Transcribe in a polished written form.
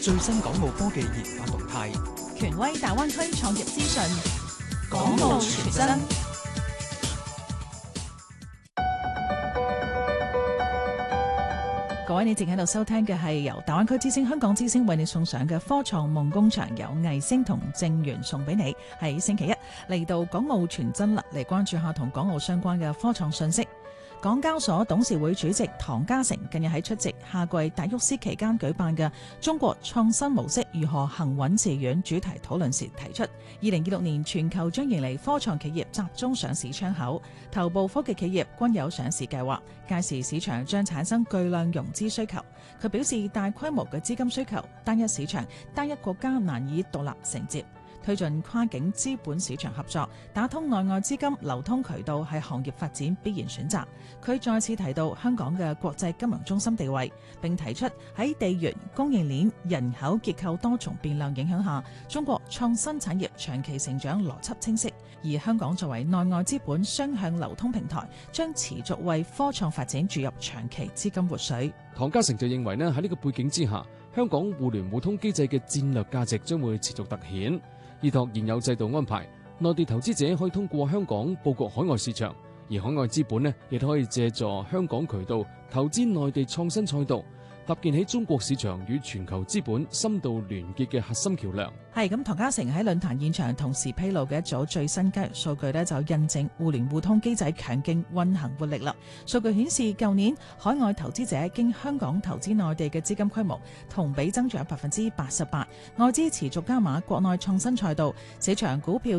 最新港澳科技研發動態， 權威大灣區創業資訊， 港澳全真。 各位，你正喺度收聽嘅係由大灣區之星、香港之星為你送上嘅科創夢工場，有藝星同正源送俾你。喺星期一嚟到港澳全真啦，嚟關注下同港澳相關嘅科創信息。港交所董事會主席唐家成近日喺出席夏季達沃斯期間舉辦嘅中國創新模式如何行穩致遠主題討論時提出，2026年全球將迎嚟科創企業集中上市窗口，頭部科技企業均有上市計劃，屆時市場將產生巨量融資需求。佢表示，大規模嘅資金需求，單一市場、單一國家難以獨立承接。推進跨境資本市場合作，打通內外資金流通渠道係行業發展必然選擇。佢再次提到香港嘅國際金融中心地位，並提出喺地緣、供應鏈、人口結構多重變量影響下，中國創新產業長期成長邏輯清晰，而香港作為內外資本雙向流通平台，將持續為科創發展注入長期資金活水。 唐家成就認為喺呢個背景之下，香港互聯互通機制嘅戰略價值將會持續凸顯。依託現有制度安排，內地投資者可以通過香港佈局海外市場，而海外資本亦都可以借助香港渠道投資內地創新賽道，搭建起中國市場與全球資本深度聯結嘅核心橋梁。 係咁，唐家成喺論壇現場同時披露嘅一組最新交易數據就印證互聯互通機制強勁運行活力啦。數據顯示，舊年海外投資者經香港投資內地嘅資金規模同比增長88%，外資持續加碼國內創新賽道，市場股票